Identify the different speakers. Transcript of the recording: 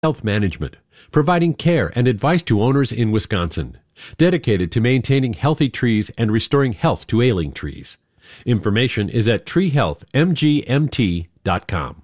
Speaker 1: Health Management, providing care and advice to owners in Wisconsin, dedicated to maintaining healthy trees and restoring health to ailing trees. Information is at treehealthmgmt.com.